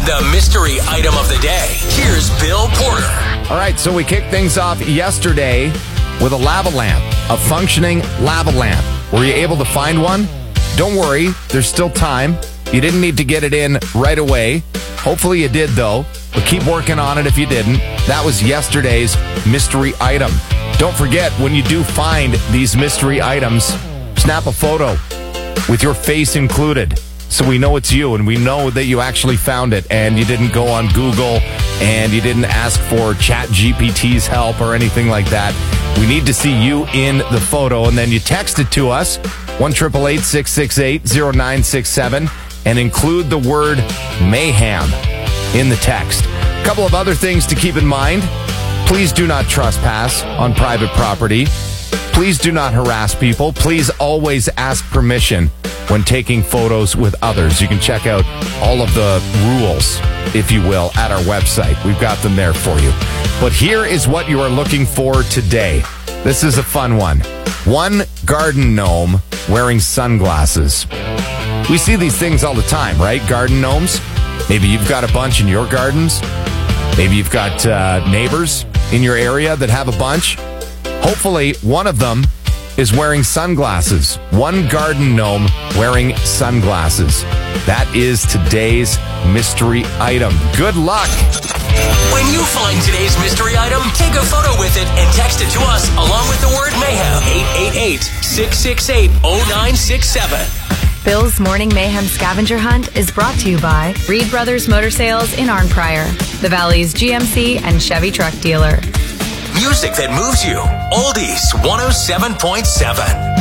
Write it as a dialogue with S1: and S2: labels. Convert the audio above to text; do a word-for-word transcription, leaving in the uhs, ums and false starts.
S1: the mystery item of the day. Here's Bill Porter.
S2: All right, so we kicked things off yesterday with a lava lamp, a functioning lava lamp. Were you able to find one? Don't worry, there's still time. You didn't need to get it in right away. Hopefully you did, though. But keep working on it if you didn't. That was yesterday's mystery item. Don't forget, when you do find these mystery items, snap a photo with your face included so we know it's you and we know that you actually found it and you didn't go on Google and you didn't ask for Chat G P T's help or anything like that. We need to see you in the photo, and then you text it to us, one eight eight eight, six six eight, zero nine six seven, and include the word mayhem in the text. A couple of other things to keep in mind. Please do not trespass on private property. Please do not harass people. Please always ask permission when taking photos with others. You can check out all of the rules, if you will, at our website. We've got them there for you. But here is what you are looking for today. This is a fun one. One garden gnome wearing sunglasses. We see these things all the time, right? Garden gnomes. Maybe you've got a bunch in your gardens. Maybe you've got uh, neighbors in your area that have a bunch. Hopefully, one of them is wearing sunglasses. One garden gnome wearing sunglasses. That is today's mystery item. Good luck.
S1: When you find today's mystery item, take a photo with it and text it to us along with the word mayhem. eight eight eight, six six eight, zero nine six seven.
S3: Bill's Morning Mayhem Scavenger Hunt is brought to you by Reed Brothers Motor Sales in Arnprior, the Valley's G M C and Chevy truck dealer.
S1: Music that moves you. Oldies one oh seven point seven.